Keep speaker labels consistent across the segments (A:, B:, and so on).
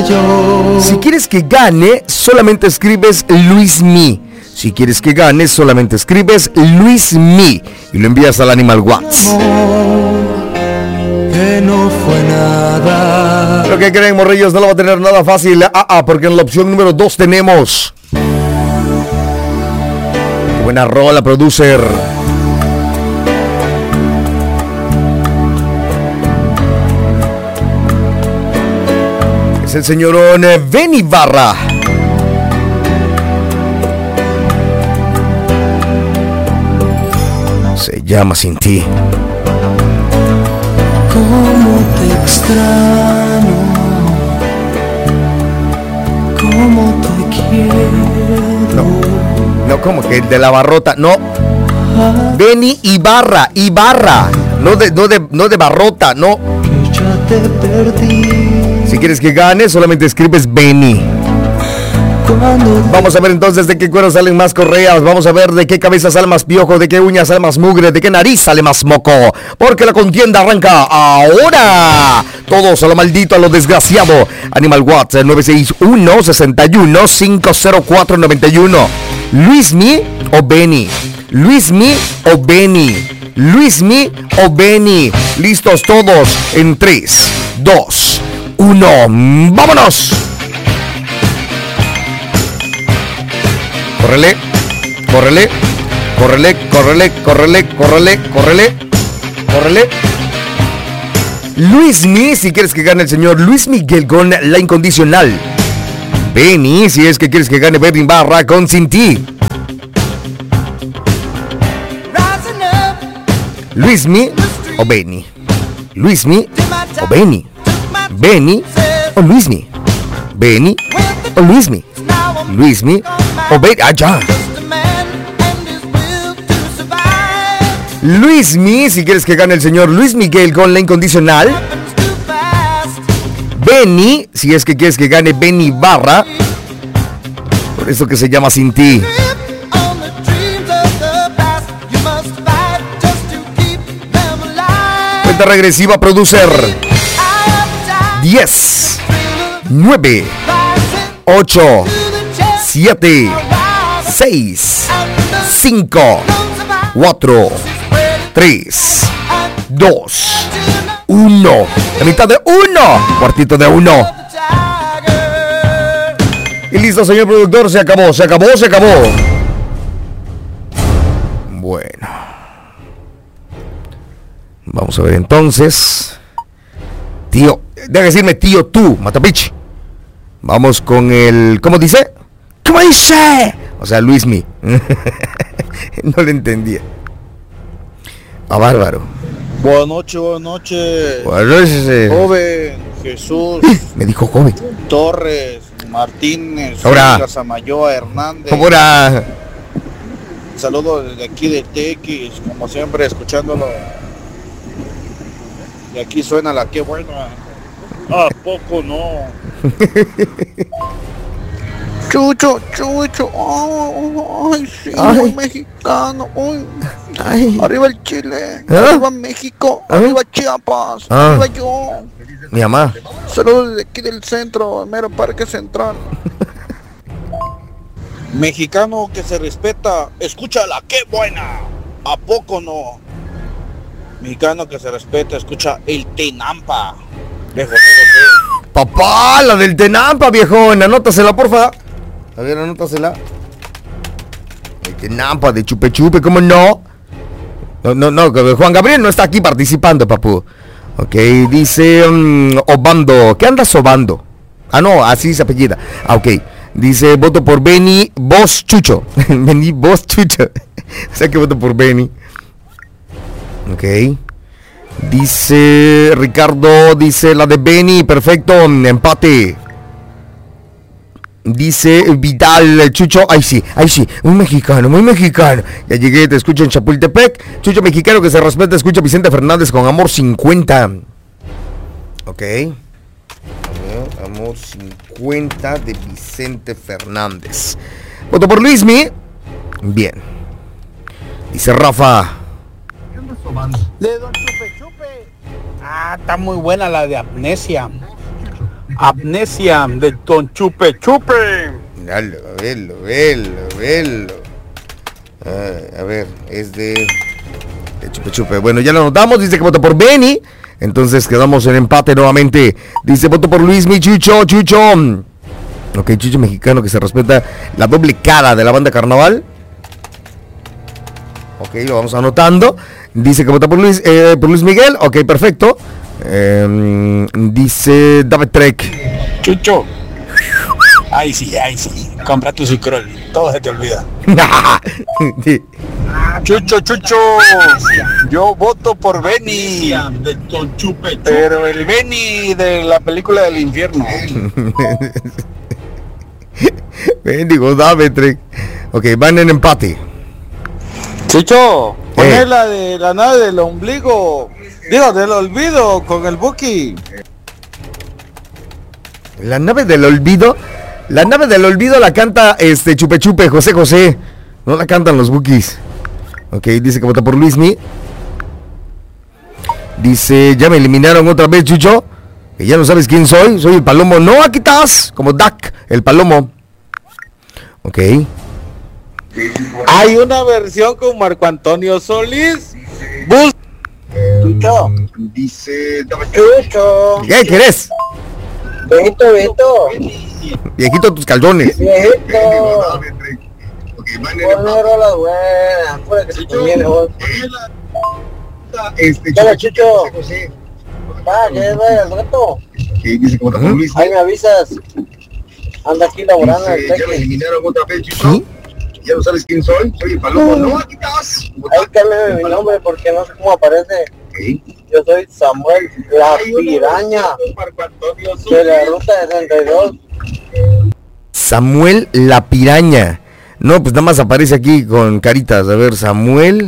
A: yo.
B: Si quieres que gane, solamente escribes Luismi. Si quieres que gane, solamente escribes Luismi y lo envías al Animal WhatsApp.
A: Que no fue nada.
B: Lo que creen, morrillos, no lo va a tener nada fácil. Porque en la opción número 2 tenemos. Qué buena rola, producer. Es el señorón Benny Barra. Se llama Sin Ti.
A: Cómo te extraño, cómo te quiero.
B: No, ¿cómo que el de la Barrota? No. Benny Ibarra. No de Barrota, no.
A: Que ya te perdí.
B: Si quieres que gane, solamente escribes Benny. Vamos a ver entonces de qué cuero salen más correas. Vamos a ver de qué cabeza sale más piojo, de qué uñas sale más mugre, de qué nariz sale más moco. Porque la contienda arranca ahora. Todos a lo maldito, a lo desgraciado. Animal WhatsApp 961-61-50491. Luismi o Benny. Luismi o Benny. Luismi o Benny. Listos todos en 3, 2, 1. ¡Vámonos! Córrele, córrele, córrele, córrele, córrele, córrele, córrele, córrele. Luismi, si quieres que gane el señor Luis Miguel con La Incondicional. Benny, si es que quieres que gane Benny Barra con Sin Ti. Luismi o Benny. Luismi o Benny. Benny o Luismi. Benny o Luismi. Luismi o Benny. Ya. Luismi, si quieres que gane el señor Luis Miguel con La Incondicional. Benny, si es que quieres que gane Benny Barra. Por eso que se llama Sin Ti. Cuenta regresiva, producer. 10, 9, 8, 7, 6, 5, 4, 3, 2, 1. La mitad de 1. Cuartito de 1. Y listo, señor productor. Se acabó, se acabó, se acabó. Bueno. Vamos a ver entonces. Tío, deja decirme tío tú, Matapichi. Vamos con el... ¿Cómo dice? ¿Cómo dice? O sea, Luismi. No le entendía. A bárbaro.
C: Buenas noches, buenas noches.
B: Buenas noches.
C: Joven, Jesús.
B: Me dijo joven.
C: Torres, Martínez,
B: Ahora.
C: Samayoa, Hernández.
B: Ahora.
C: Saludos desde aquí de Tequis, como siempre, escuchándolo. Y aquí suena la que buena. ¿A poco no? Chucho, ay, sí, muy mexicano, ay. Arriba el Chile, arriba México, arriba Chiapas, arriba yo.
B: Mi mamá.
C: Saludos desde aquí del centro, mero Parque Central. Mexicano que se respeta, escucha la que buena. ¿A poco no? Mexicano que se respeta, escucha el Tenampa.
B: Papá, la del Tenampa, viejón. Anótasela, porfa. A ver, anótasela. El Tenampa de Chupe Chupe, ¿cómo no? No, Juan Gabriel no está aquí participando, papu. Ok, dice Obando. ¿Qué andas sobando? Ah, no, así se apellida. Ah, ok. Dice, voto por Benny, vos Chucho. Benny, vos Chucho. O sea que voto por Benny. Ok. Dice Ricardo, dice la de Benny, perfecto, empate. Dice Vidal, Chucho, ay sí, muy mexicano. Ya llegué, te escucho en Chapultepec. Chucho mexicano que se respeta, escucha Vicente Fernández con Amor 50. Ok. Amor 50 de Vicente Fernández. Voto por Luismi. Bien. Dice Rafa.
C: De Don Chupe Chupe. Ah, está muy buena la de Amnesia. Amnesia del Don Chupe Chupe.
B: Míralo, velo. A ver, es de Chupe Chupe. Bueno, ya lo notamos, dice que vota por Benny. Entonces quedamos en empate nuevamente. Dice, voto por Luismi, Chucho. Ok, Chucho mexicano que se respeta, la doble cara de la banda Carnaval. Ok, lo vamos anotando. Dice que vota por Luis Miguel. Ok, perfecto. Dice David Trek.
C: Chucho. Ay sí. Compra tu sucrol. Todo se te olvida. Chucho. Yo voto por Benny. Pero el Benny de la película del infierno.
B: Bendigo, David Trek. Ok, van en empate.
C: Chucho, poner la de la nave del ombligo. Digo, del olvido con el Buki.
B: La nave del olvido. La nave del olvido la canta Chupe Chupe, José. No la cantan los Bukis. Ok, dice que vota por Luismi. Dice, ya me eliminaron otra vez, Chucho. Que ya no sabes quién soy. Soy el Palomo. No, aquí estás. Como Duck, el Palomo. Ok.
C: Hay una versión con Marco Antonio Solís. Chucho.
D: Dice
C: Chucho.
B: ¿Qué querés?
C: Viejito.
B: Viejito tus calzones.
C: Viejito.
D: Ponle
C: rolas buenas. Puede que se conviene vos.
D: Dale,
C: Chucho. Va, que vaya al rato.
D: Dice como Luis.
C: Ahí me avisas. Anda aquí laborando en el
D: Ya me
C: teque.
D: eliminaron otra vez, Chucho. Ya no sabes quién soy. Soy el Palomo. No, aquí estás.
C: Ahí cámbiame mi nombre porque no sé cómo aparece. Yo soy Samuel la Piraña de la ruta 62.
B: Samuel la Piraña. No, pues nada más aparece aquí con caritas. A ver, Samuel.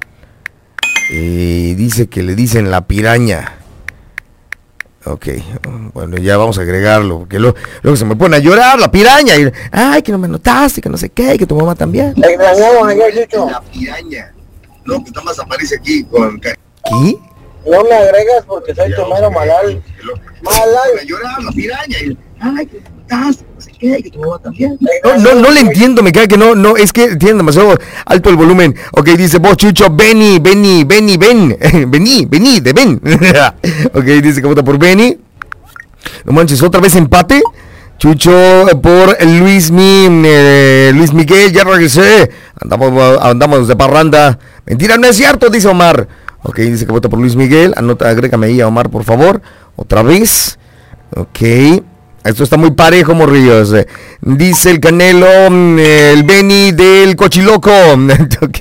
B: Dice que le dicen la Piraña. Ok, bueno, ya vamos a agregarlo, porque luego se me pone a llorar la piraña. Y, ay, que no me notaste, que no sé qué, que tu mamá también.
C: Te extrañamos ayer, Chucho.
D: La piraña. No, pues nada más aparece aquí con
B: ¿Qué?
C: No me agregas porque soy tu mero malal.
D: Malal. Llorar la piraña. Ay, que estás, no sé qué, que tu mamá también.
B: No le entiendo, me cae que no, es que tiene demasiado alto el volumen. Ok, dice vos, Chucho, ven. Vení, de ven. Ok, dice que vota por Benny. No manches, otra vez empate. Chucho por Luis Miguel, ya regresé. Andamos de parranda. Mentira, no es cierto, dice Omar. Ok, dice que vota por Luis Miguel. Agrégame ahí a Omar, por favor. Otra vez. Ok. Esto está muy parejo, morrillos. Dice el Canelo, el Benny del Cochiloco. Ok.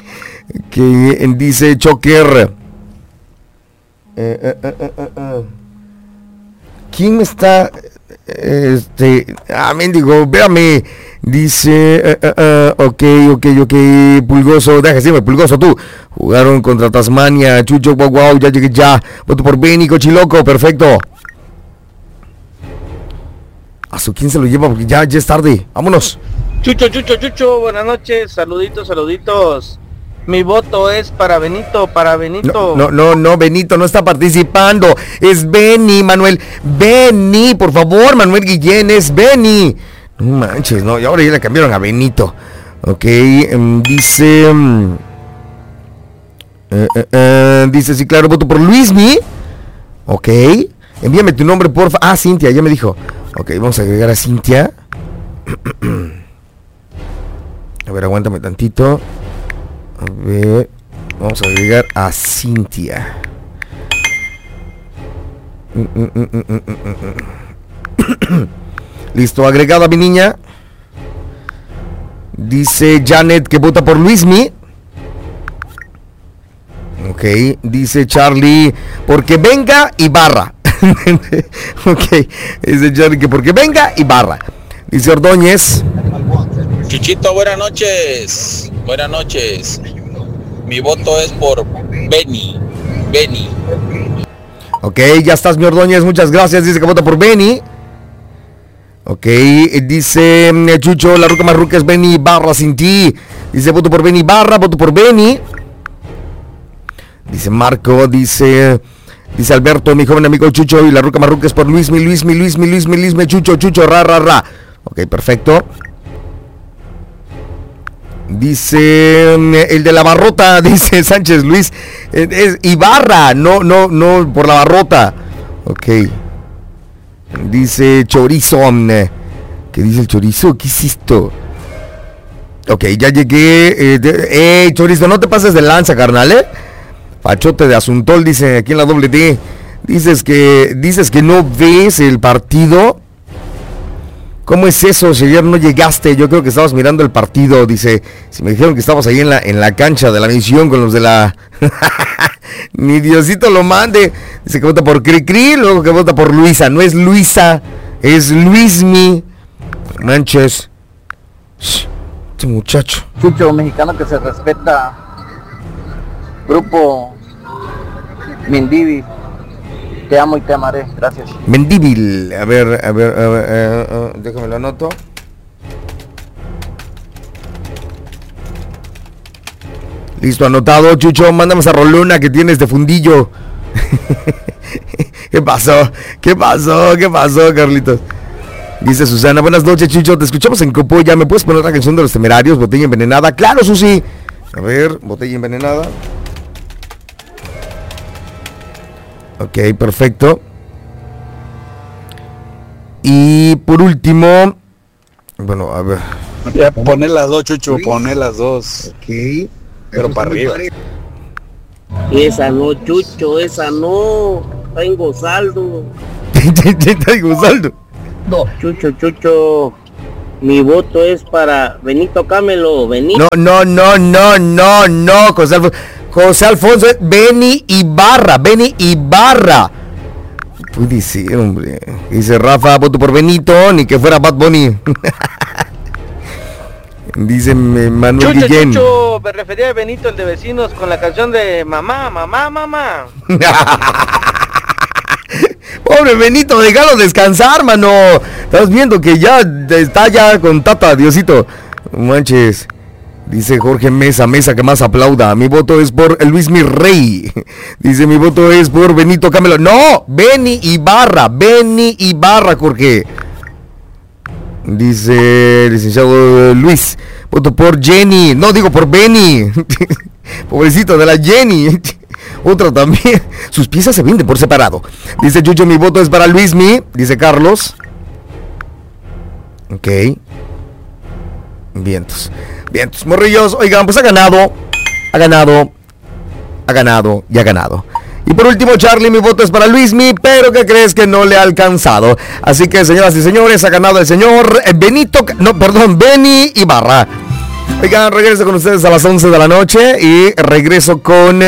B: Dice Choker. ¿Quién me está? Mendigo, véame. Dice, ok. Pulgoso, deja decirme, Pulgoso, tú. Jugaron contra Tasmania. Chucho, wow, ya llegué ya. Voto por Benny, Cochiloco, perfecto. ¿A su quién se lo lleva? Porque ya es tarde. Vámonos.
E: Chucho, buenas noches. Saluditos. Mi voto es para Benito.
B: No, Benito no está participando. Es Benny, Manuel. Benny, por favor, Manuel Guillén, es Benny. No manches, no, y ahora ya le cambiaron a Benito. Ok, dice... dice, sí, claro, voto por Luismi. Ok, envíame tu nombre, porfa. Ah, Cintia, ya me dijo. Ok, vamos a agregar a Cintia. A ver, aguántame tantito. A ver, vamos a agregar a Cintia. Listo, agregada mi niña. Dice Janet que vota por Luismi. Ok, dice Charlie, porque venga y barra. Ok, dice Charlie que porque venga y barra. Dice Ordóñez.
F: Chuchito, buenas noches. Mi voto es por Benny.
B: Ok, ya estás, mi Ordóñez, muchas gracias. Dice que vota por Benny. Ok, dice Chucho, la ruca más ruca es Benny barra sin ti. Dice voto por Benny barra, voto por Benny. Dice Marco, dice Dice Alberto, mi joven amigo Chucho y la ruca marruca es por Luismi, Chucho, ra. Ok, perfecto. Dice el de la barrota, dice Sánchez Luis, es Ibarra, no, por la barrota. Ok. Dice Chorizo, ¿qué dice el chorizo? ¿Qué es esto? Ok, ya llegué. Chorizo, no te pases de lanza, carnal, Pachote de Asuntol, dice aquí en la doble D. Dices que no ves el partido. ¿Cómo es eso? Si ayer no llegaste, yo creo que estabas mirando el partido. Dice, si me dijeron que estabas ahí en la cancha de la misión con los de la... Ni Diosito lo mande. Dice que vota por Cricri, luego que vota por Luisa. No es Luisa, es Luismi. Manches. Este muchacho.
E: Chucho, mexicano que se respeta. Grupo Mendívil. Te amo y te amaré, gracias.
B: Mendívil, a ver, déjame lo anoto. Listo, anotado, Chucho, mándame esa rolona que tienes de fundillo. ¿Qué pasó, Carlitos? Dice Susana, buenas noches, Chucho, te escuchamos en Copolla, ¿me puedes poner la canción de Los Temerarios, Botella Envenenada? Claro, Susi. A ver, Botella Envenenada. Ok, perfecto. Y por último, bueno, a ver.
C: Ya, poné las dos, Chucho, poné las dos.
D: Ok.
C: Pero para arriba.
E: Esa no, Chucho, esa no. Tengo saldo.
B: Tengo saldo.
D: No.
E: Chucho. Mi voto es para Benito Camelo. Benito.
B: No, José Alfonso, Benny Ibarra. Puede ser, hombre. Dice Rafa, voto por Benito, ni que fuera Bad Bunny. Dice Manuel Guillén.
E: Chucho, me refería a Benito, el de Vecinos, con la canción de Mamá.
B: Pobre Benito, déjalo descansar, mano. Estás viendo que ya está ya con Tata, Diosito. Manches. Dice Jorge Mesa que más aplauda. Mi voto es por Luis Mi Rey. Dice mi voto es por Benito Camelo. No, Benny Ibarra, Jorge. Dice licenciado Luis, voto por Jenny. No, digo por Benny. Pobrecito de la Jenny. Otra también. Sus piezas se venden por separado. Dice Chucho, mi voto es para Luismi. Dice Carlos. Ok. Vientos, morrillos. Oigan, pues ha ganado. Y por último, Charlie, mi voto es para Luismi, pero ¿qué crees? Que no le ha alcanzado. Así que, señoras y señores, ha ganado el señor Benny Ibarra. Oigan, regreso con ustedes a las 11 de la noche y regreso con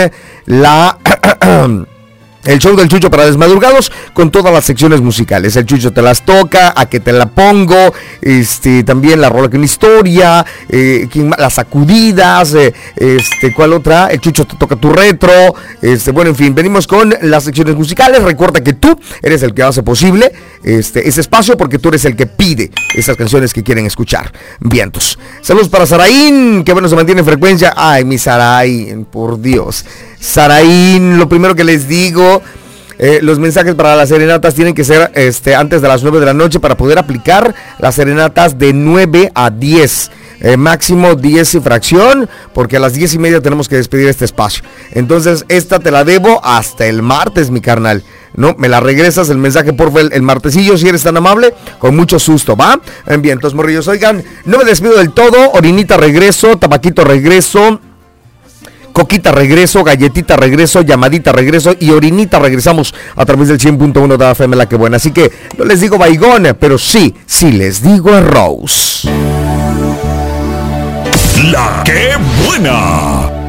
B: el show del Chucho para desmadrugados con todas las secciones musicales. El Chucho te las toca, a que te la pongo, también la rola con historia, las sacudidas, ¿cuál otra? El Chucho te toca tu retro, bueno, en fin, venimos con las secciones musicales. Recuerda que tú eres el que hace posible ese espacio, porque tú eres el que pide esas canciones que quieren escuchar. Vientos. Saludos para Saraín, que bueno, se mantiene en frecuencia. Ay, mi Saraín, por Dios. Saraín, lo primero que les digo, los mensajes para las serenatas tienen que ser antes de las 9 de la noche para poder aplicar las serenatas de 9 a 10. Máximo 10 y fracción, porque a las 10:30 tenemos que despedir este espacio. Entonces, esta te la debo hasta el martes, mi carnal. No, me la regresas el mensaje por el martesillo, si eres tan amable, con mucho susto, ¿va? Bien, entonces, morrillos, oigan, no me despido del todo. Orinita regreso, tabaquito regreso, coquita regreso, galletita regreso, llamadita regreso y orinita regresamos a través del 100.1 de FM La Que Buena. Así que no les digo baigón, pero sí les digo Rose.
G: La Que Buena.